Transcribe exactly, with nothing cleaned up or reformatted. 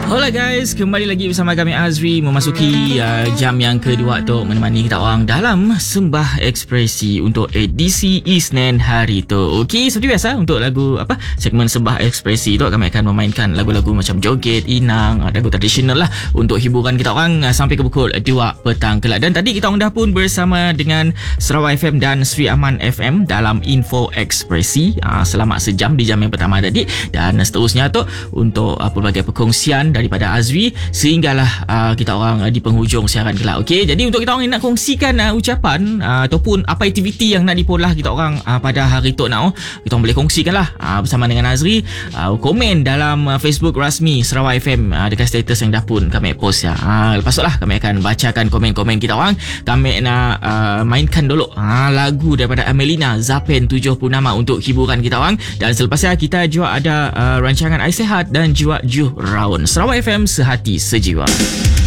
Alright guys, kembali lagi bersama kami Azri memasuki uh, jam yang kedua untuk menemani kita orang dalam Sembah Ekspresi untuk edisi Isnin hari tu. Okey, seperti biasa untuk lagu apa segmen Sembah Ekspresi tu kami akan memainkan lagu-lagu macam joget, inang, lagu tradisional lah untuk hiburan kita orang uh, sampai ke pukul dua petang kelak. Dan tadi kita orang dah pun bersama dengan Sarawak F M dan Sri Aman F M dalam Info Ekspresi uh, selama sejam di jam yang pertama tadi, dan seterusnya tu untuk uh, pelbagai perkongsian daripada Azri sehinggalah uh, kita orang uh, di penghujung siaran kelak. Okey, jadi untuk kita orang yang nak kongsikan uh, ucapan uh, ataupun apa aktiviti yang nak dipolah kita orang uh, pada hari tu now, kita orang boleh kongsikanlah uh, bersama dengan Azri, uh, komen dalam uh, Facebook rasmi Sarawak F M uh, dekat status yang dah pun kami post ya. Uh, lepas tu lah kami akan bacakan komen-komen kita orang. Kami nak uh, mainkan dulu uh, lagu daripada Amelina Zapen tujuh puluh nama untuk hiburan kita orang, dan selepasnya kita juga ada uh, rancangan Ais Sehat dan juga Juh Raun. Sarawak F M, sehati sejiwa.